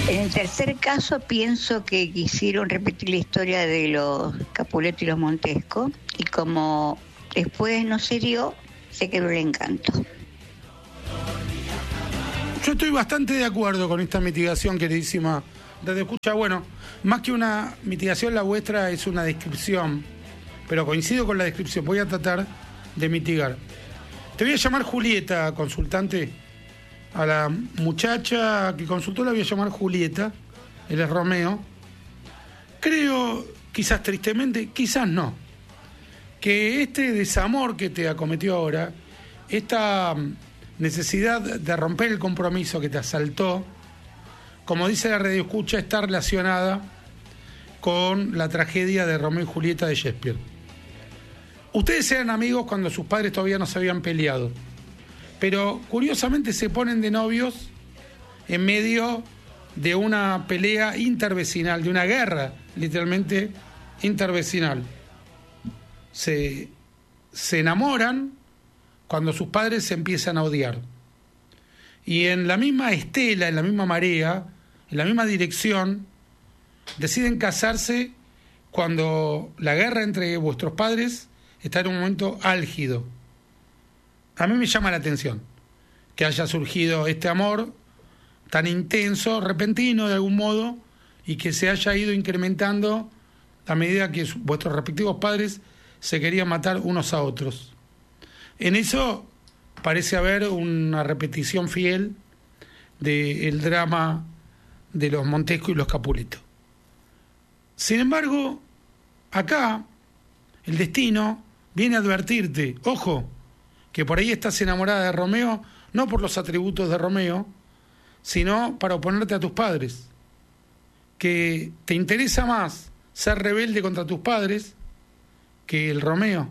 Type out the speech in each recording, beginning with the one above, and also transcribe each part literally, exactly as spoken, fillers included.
En el tercer caso pienso que quisieron repetir la historia de los Capuleto y los Montesco, y como después no se dio, se quebró el encanto. Yo estoy bastante de acuerdo con esta mitigación, queridísima Radio Escucha. Bueno, más que una mitigación, la vuestra es una descripción, pero coincido con la descripción. Voy a tratar de mitigar. Te voy a llamar Julieta, consultante. A la muchacha que consultó la voy a llamar Julieta. Él es Romeo. Creo, quizás tristemente, quizás no, que este desamor que te acometió ahora, esta necesidad de romper el compromiso que te asaltó, como dice la Radio Escucha, está relacionada con la tragedia de Romeo y Julieta de Shakespeare. Ustedes eran amigos cuando sus padres todavía no se habían peleado, pero curiosamente se ponen de novios en medio de una pelea intervecinal, de una guerra literalmente intervecinal. Se, se enamoran cuando sus padres se empiezan a odiar. Y en la misma estela, en la misma marea, en la misma dirección, deciden casarse cuando la guerra entre vuestros padres está en un momento álgido. A mí me llama la atención que haya surgido este amor tan intenso, repentino de algún modo, y que se haya ido incrementando a medida que vuestros respectivos padres se querían matar unos a otros. En eso parece haber una repetición fiel del drama de los Montesco y los Capuleto. Sin embargo, acá el destino viene a advertirte, ojo, que por ahí estás enamorada de Romeo, no por los atributos de Romeo, sino para oponerte a tus padres, que te interesa más ser rebelde contra tus padres que el Romeo,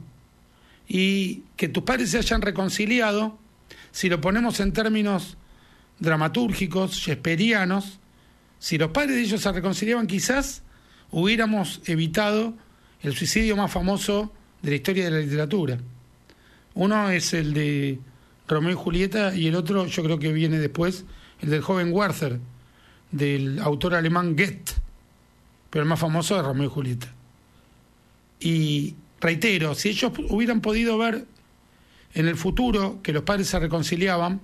y que tus padres se hayan reconciliado, si lo ponemos en términos dramatúrgicos, shakespearianos, si los padres de ellos se reconciliaban, quizás hubiéramos evitado el suicidio más famoso de la historia de la literatura. Uno es el de Romeo y Julieta, y el otro, yo creo que viene después, el del joven Werther, del autor alemán Goethe, pero el más famoso es Romeo y Julieta. Y reitero, si ellos hubieran podido ver en el futuro que los padres se reconciliaban,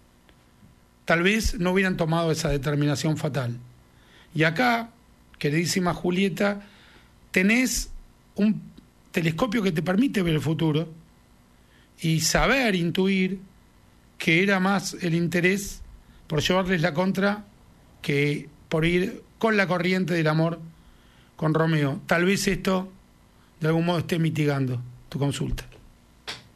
tal vez no hubieran tomado esa determinación fatal. Y acá, queridísima Julieta, tenés un telescopio que te permite ver el futuro y saber intuir que era más el interés por llevarles la contra que por ir con la corriente del amor con Romeo. Tal vez esto de algún modo esté mitigando tu consulta.